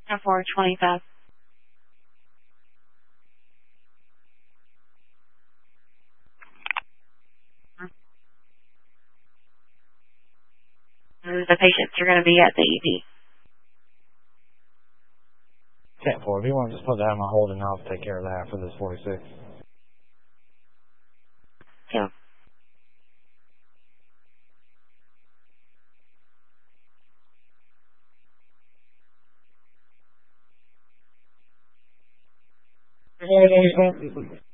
425. The patients are going to be at the ED. 10-4. If you want to just put that on my hold and I'll take care of that for this 46. Yeah. Always